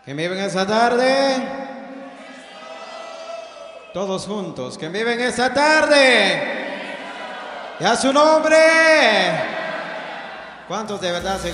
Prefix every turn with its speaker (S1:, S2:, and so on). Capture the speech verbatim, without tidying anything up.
S1: Que viven esa tarde. Todos juntos. Que viven esa tarde. Y a su nombre. ¿Cuántos de verdad se